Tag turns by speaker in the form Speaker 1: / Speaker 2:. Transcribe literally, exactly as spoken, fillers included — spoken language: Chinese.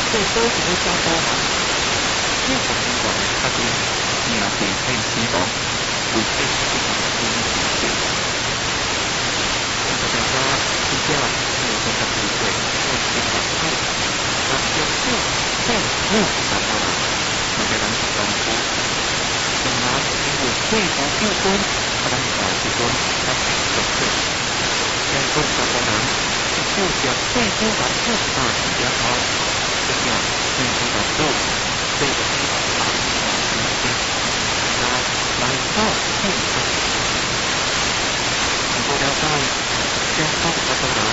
Speaker 1: 最多是要加多嘛，这个希望他对命定很希望，为这个地方的经济。大家说，比较没有这个机会，我是反对，那就是政府达到了，每个人是政府，那么因为政府标准，他们搞这种他是政策，政府达到人，就叫政府达到大比较好。这样，政府达到这个地方。